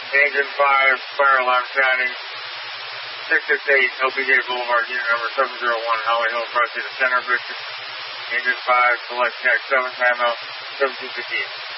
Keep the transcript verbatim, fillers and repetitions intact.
Engine five, fire alarm sounding. six six eight, L P J Boulevard, unit number seven zero one, Holly Hill, across the center of Richmond. Engine five, select check, seven time out, seventeen fifteen.